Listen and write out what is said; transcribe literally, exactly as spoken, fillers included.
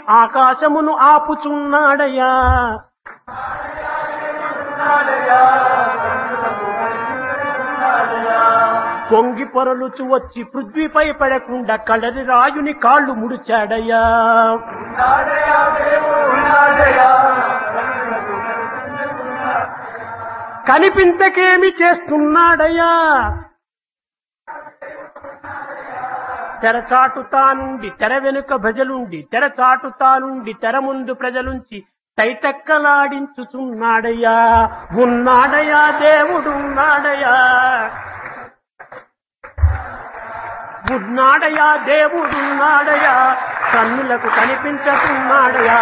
ఆకాశమును ఆపుచున్నాడయ్యా. పొంగి పొరలుచు వచ్చి పృథ్వీపై పడకుండా కడరి రాయుని కాళ్ళు ముడిచాడయ్యా. కనిపించకేమి చేస్తున్నాడయ్యా. తెరచాటుతానుండి తెర వెనుక భజలుండి తెరచాటుతానుండి తెర ముందు ప్రజలుంచి తైతక్కలాడించుచున్నాడయ్యా. ఉన్నాడయ్యా దేవుడున్నాడయ్యా. ఉన్నాడయ్యా దేవుడున్నాడయ్యా. కన్నులకు కనిపించుతున్నాడయ్యా.